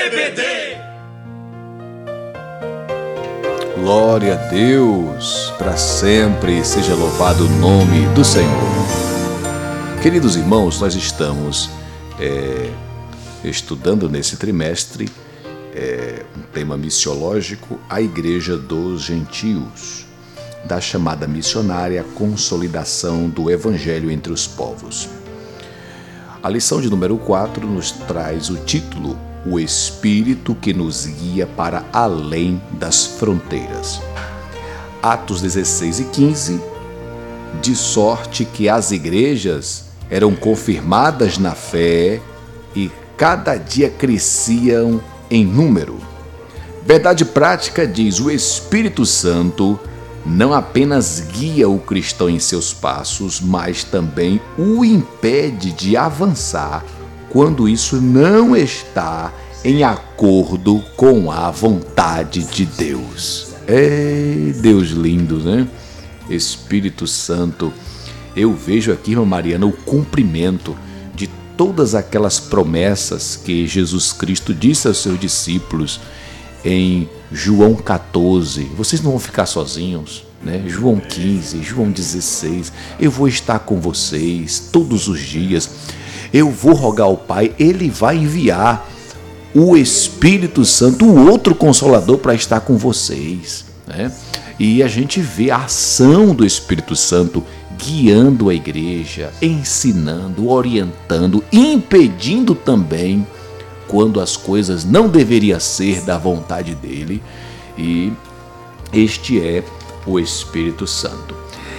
Glória a Deus, para sempre seja louvado o nome do Senhor. Queridos irmãos, nós estamos estudando nesse trimestre um tema missiológico, a Igreja dos Gentios, da chamada missionária consolidação do Evangelho entre os povos. A lição de número 4 nos traz o título O Espírito que nos guia para além das fronteiras. Atos 16 e 15, de sorte que as igrejas eram confirmadas na fé e cada dia cresciam em número. Verdade prática diz: o Espírito Santo não apenas guia o cristão em seus passos, mas também o impede de avançar quando isso não está em acordo com a vontade de Deus. É Deus lindo, né? Espírito Santo, eu vejo aqui, irmã Mariana, o cumprimento de todas aquelas promessas que Jesus Cristo disse aos seus discípulos em João 14. Vocês não vão ficar sozinhos, né? João 15, João 16, eu vou estar com vocês todos os dias. Eu vou rogar ao Pai, Ele vai enviar o Espírito Santo, o outro Consolador, para estar com vocês, né? E a gente vê a ação do Espírito Santo guiando a igreja, ensinando, orientando, impedindo também quando as coisas não deveriam ser da vontade dele. E este é o Espírito Santo.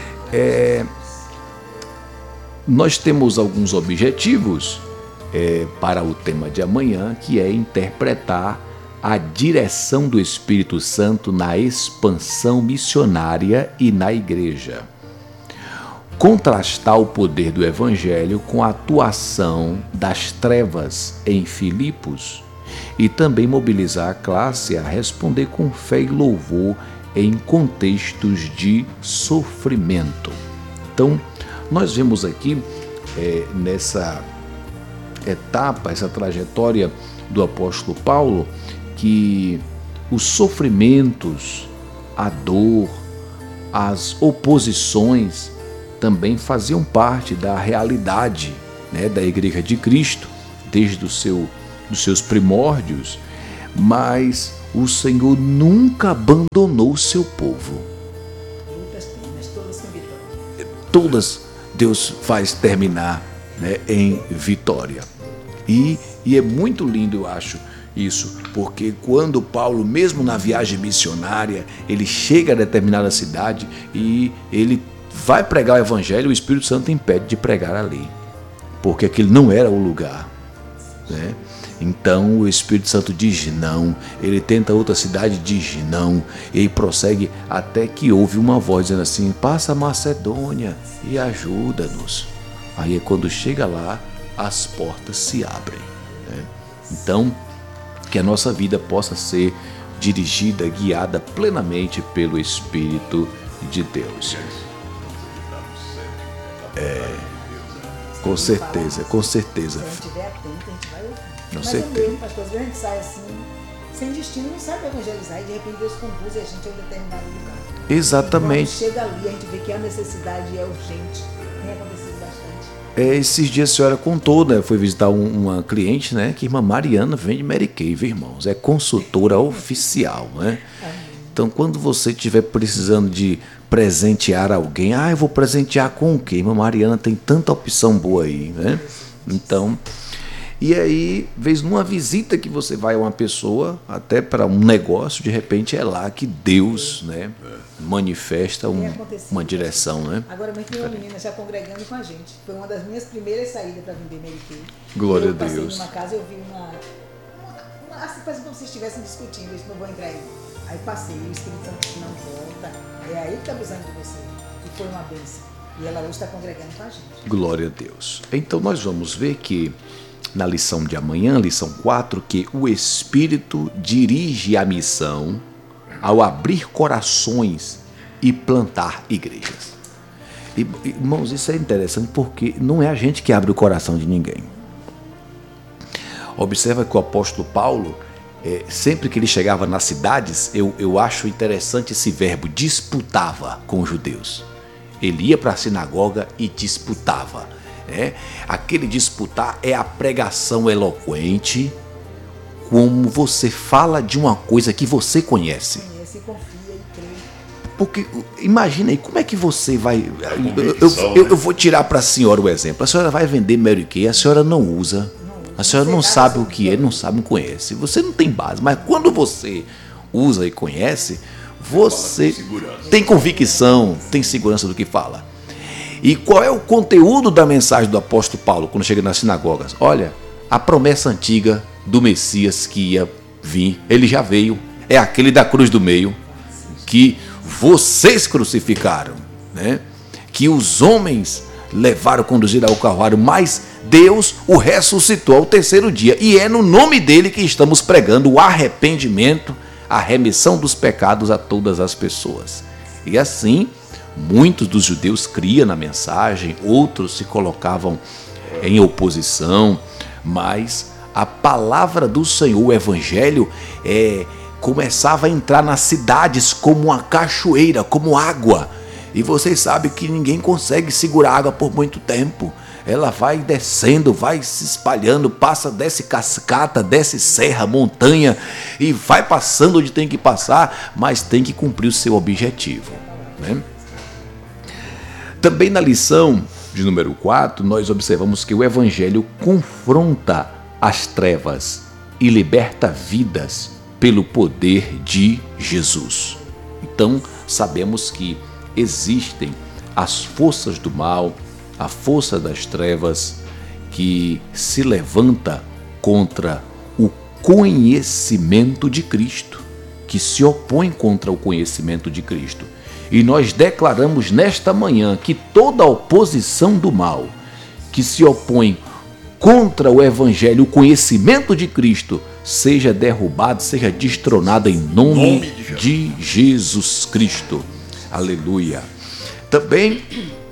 Nós temos alguns objetivos para o tema de amanhã, que é interpretar a direção do Espírito Santo na expansão missionária e na igreja. Contrastar o poder do Evangelho com a atuação das trevas em Filipos e também mobilizar a classe a responder com fé e louvor em contextos de sofrimento. Então, nós vemos aqui nessa etapa, essa trajetória do apóstolo Paulo, que os sofrimentos, a dor, as oposições também faziam parte da realidade, né, da Igreja de Cristo, desde dos seus primórdios, mas o Senhor nunca abandonou o seu povo. Todas Deus faz terminar, né, em vitória. E é muito lindo, eu acho, isso, porque quando Paulo, mesmo na viagem missionária, ele chega a determinada cidade e ele vai pregar o Evangelho, o Espírito Santo impede de pregar ali, porque aquele não era o lugar, né? Então o Espírito Santo diz não, ele tenta outra cidade, diz não, e aí prossegue até que ouve uma voz dizendo assim: passa a Macedônia e ajuda-nos. Aí é quando chega lá, as portas se abrem, né? Então, que a nossa vida possa ser dirigida, guiada plenamente pelo Espírito de Deus. Com certeza, com certeza. Se a gente estiver atento, a gente vai ouvir. Com Mas certeza. eu mesmo, pastor, às vezes a gente sai assim, sem destino, não sabe evangelizar, e de repente Deus conduz a gente a um determinado lugar. Exatamente. E quando chega ali, a gente vê que a necessidade é urgente. Tem acontecido bastante. Esses dias a senhora contou, né? Foi visitar uma cliente, né? Que a irmã Mariana vende Mary Kay, irmãos. É consultora oficial, né? Então, quando você estiver precisando de presentear alguém, eu vou presentear com o quê? Irmã Mariana tem tanta opção boa aí, né? Então, e aí, vez numa visita que você vai a uma pessoa, até para um negócio, de repente é lá que Deus, né, manifesta uma direção, né? Agora mesmo tem uma menina já congregando com a gente. Foi uma das minhas primeiras saídas para vender Mary Kay. Glória a Deus. Eu Deus. passei numa casa, eu vi uma assim, parece como se estivessem discutindo, eu disse, não vou entrar aí. Aí passei, o Espírito Santo disse, não volta, é aí que está precisando de você. E foi uma bênção. E ela hoje está congregando com a gente. Glória a Deus. Então nós vamos ver que na lição de amanhã, lição 4, que o Espírito dirige a missão ao abrir corações e plantar igrejas. E, irmãos, isso é interessante porque não é a gente que abre o coração de ninguém. Observa que o apóstolo Paulo, sempre que ele chegava nas cidades, eu acho interessante esse verbo, disputava com os judeus. Ele ia para a sinagoga e disputava. Aquele disputar é a pregação eloquente, como você fala de uma coisa que você conhece. Conhece, confia e crê. Porque imagina aí, como é que você vai... Eu vou tirar para a senhora o exemplo. A senhora vai vender Mary Kay, a senhora não usa, a senhora não sabe o que é, não sabe, não conhece. Você não tem base, mas quando você usa e conhece, você tem convicção, tem segurança do que fala. E qual é o conteúdo da mensagem do apóstolo Paulo quando chega nas sinagogas? Olha, a promessa antiga do Messias que ia vir, ele já veio, é aquele da cruz do meio, que vocês crucificaram, né? Que os homens levaram, conduziram ao Calvário, mas Deus o ressuscitou ao terceiro dia, e é no nome dele que estamos pregando o arrependimento, a remissão dos pecados a todas as pessoas. E assim, muitos dos judeus criam na mensagem, outros se colocavam em oposição, mas a palavra do Senhor, o evangelho, começava a entrar nas cidades como uma cachoeira, como água. E vocês sabem que ninguém consegue segurar água por muito tempo. Ela vai descendo, vai se espalhando, desce cascata, desce serra, montanha, e vai passando onde tem que passar, mas tem que cumprir o seu objetivo, né? Também na lição de número 4, nós observamos que o evangelho confronta as trevas e liberta vidas pelo poder de Jesus. Então, sabemos que existem as forças do mal, a força das trevas, que se levanta contra o conhecimento de Cristo, que se opõe contra o conhecimento de Cristo. E nós declaramos nesta manhã que toda oposição do mal que se opõe contra o evangelho, o conhecimento de Cristo, seja derrubado, seja destronado em nome de Jesus Cristo. Aleluia. Também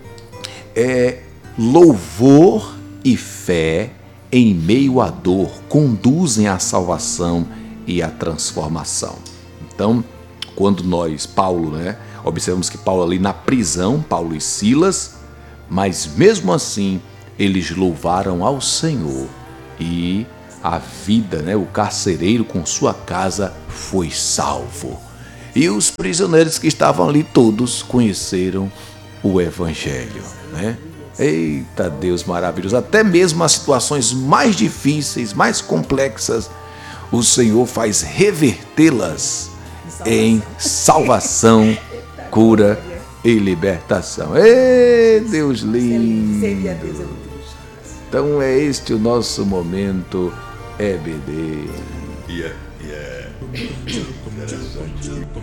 louvor e fé em meio à dor conduzem à salvação e à transformação. Então, quando Paulo, observamos que Paulo ali na prisão, Paulo e Silas, mas mesmo assim eles louvaram ao Senhor, e a vida, o carcereiro com sua casa foi salvo. E os prisioneiros que estavam ali todos conheceram o evangelho, Eita Deus maravilhoso! Até mesmo as situações mais difíceis, mais complexas, o Senhor faz revertê-las em salvação, cura e libertação. Ei, Deus lindo! Então é este o nosso momento EBD.